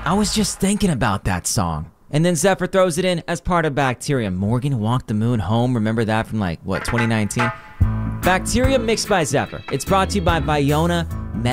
I was just thinking about that song. And then Zephyr throws it in as part of Bacteria. Morgan Walk the Moon Home. Remember that from 2019? Bacteria mixed by Zephyr. It's brought to you by Viona